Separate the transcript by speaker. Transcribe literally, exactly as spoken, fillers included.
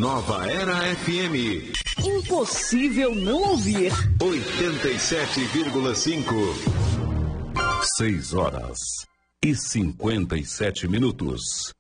Speaker 1: Nova Era F M.
Speaker 2: Impossível não ouvir.
Speaker 1: oitenta e sete vírgula cinco.
Speaker 3: Seis horas e cinquenta e sete minutos.